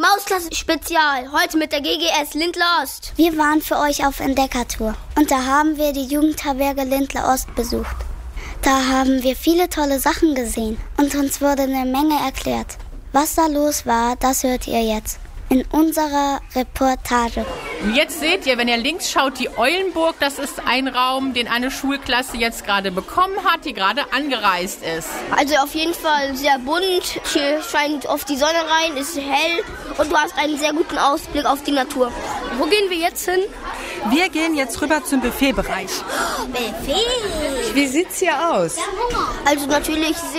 Mausklasse Spezial, heute mit der GGS Lindler Ost. Wir waren für euch auf Entdeckertour und da haben wir die Jugendherberge Lindler Ost besucht. Da haben wir viele tolle Sachen gesehen und uns wurde eine Menge erklärt. Was da los war, das hört ihr jetzt in unserer Reportage. Jetzt seht ihr, wenn ihr links schaut, die Eulenburg, das ist ein Raum, den eine Schulklasse jetzt gerade bekommen hat, die gerade angereist ist. Also auf jeden Fall sehr bunt, hier scheint oft die Sonne rein, ist hell und du hast einen sehr guten Ausblick auf die Natur. Wo gehen wir jetzt hin? Wir gehen jetzt rüber zum Buffetbereich. Buffet! Wie sieht's hier aus? Also natürlich